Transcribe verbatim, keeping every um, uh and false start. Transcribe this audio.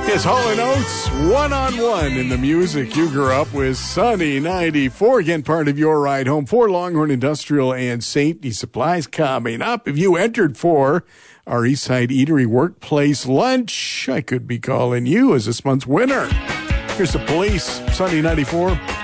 It's Hall and Oates, one-on-one in the music you grew up with. Sunny ninety-four, again, part of your ride home for Longhorn Industrial and Safety Supplies. Coming up, if you entered for our Eastside Eatery Workplace Lunch, I could be calling you as this month's winner. Here's the Police, Sunny ninety-four.